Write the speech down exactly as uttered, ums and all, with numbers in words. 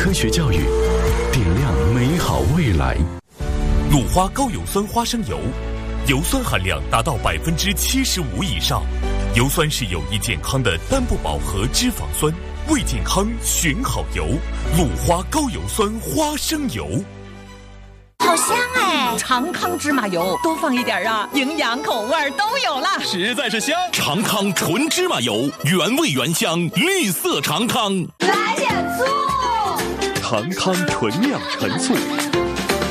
科学教育，点亮美好未来。 鲁花高油酸花生油，油酸含量达到百分之七十五以上。油酸是有益健康的单不饱和脂肪酸，为健康选好油。鲁花高油酸花生油， 好香哎！ 长康芝麻油多放一点啊，营养口味都有了， 实在是香。长康纯芝麻油，原味原香，绿色长康。 来点醋。 长康纯酿陈醋，